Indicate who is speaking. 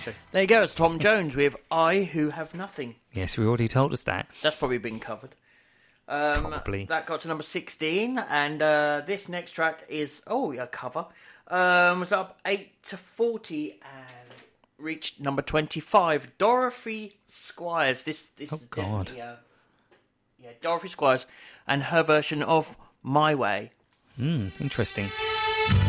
Speaker 1: So there you go. It's Tom Jones with I Who Have Nothing.
Speaker 2: Yes, we already told us that.
Speaker 1: That's probably been covered.
Speaker 2: Probably.
Speaker 1: That got to number 16, and this next track is a cover. Was up 8 to 40 and reached number 25. Dorothy Squires. This
Speaker 2: Oh,
Speaker 1: is
Speaker 2: God.
Speaker 1: definitely Dorothy Squires and her version of My Way.
Speaker 2: Interesting.